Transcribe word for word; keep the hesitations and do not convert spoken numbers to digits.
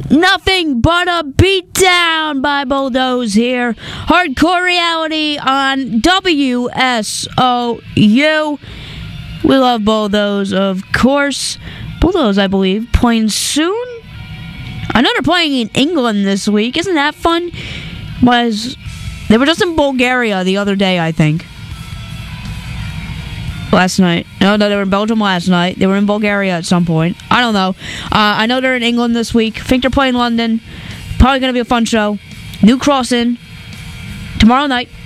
nothing but a beatdown by Bulldoze here. Hardcore Reality on W S O U. We love Bulldoze, of course. Bulldoze, I believe, playing soon. I know they're playing in England this week. Isn't that fun? Was they were just in Bulgaria the other day, I think. Last night. No, no, they were in Belgium last night. They were in Bulgaria at some point. I don't know. Uh, I know they're in England this week. I think they're playing London. Probably going to be a fun show. New Cross in tomorrow night.